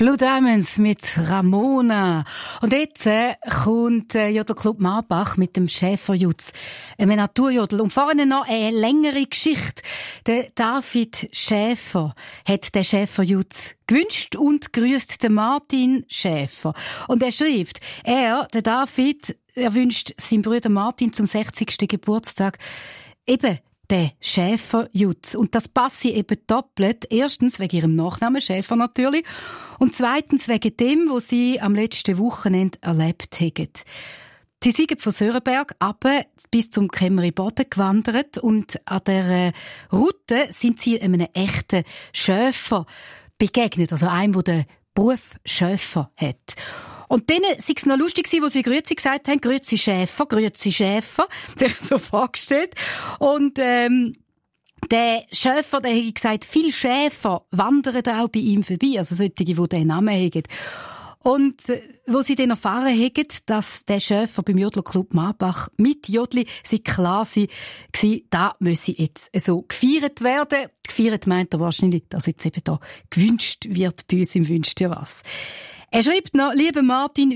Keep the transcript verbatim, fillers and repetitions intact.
Blue Diamonds mit Ramona. Und jetzt äh, kommt äh, Jodelclub Marbach mit dem Schäferjutz, einem Naturjodel. Und vorne noch eine längere Geschichte. Der David Schäfer hat den Schäferjutz gewünscht und grüßt den Martin Schäfer. Und er schreibt, er, der David, er wünscht seinem Bruder Martin zum sechzigsten Geburtstag eben der Schäferjutz. Und das passe eben doppelt. Erstens wegen ihrem Nachnamen, Schäfer natürlich. Und zweitens wegen dem, was sie am letzten Wochenende erlebt haben. Sie sind von Sörenberg runter bis zum Kämmeri Boden gewandert und an der Route sind sie einem echten Schäfer begegnet. Also einem, der den Beruf Schäfer hat. Und denen war es noch lustig, wo sie Grüezi gesagt haben. Grüezi Schäfer, Grüezi Schäfer. Sich so vorgestellt. Und, ähm, der Schäfer, der hat gesagt, viele Schäfer wandern auch bei ihm vorbei. Also solche, die den Namen haben. Und, äh, wo sie dann erfahren haben, dass der Schäfer beim Jodelclub Marbach mit Jodli, sie klar war, da müsse jetzt so gefeiert werden. Gefeiert meint er wahrscheinlich, dass jetzt eben da gewünscht wird bei uns im Wünscht dir was. Er schreibt noch, lieber Martin,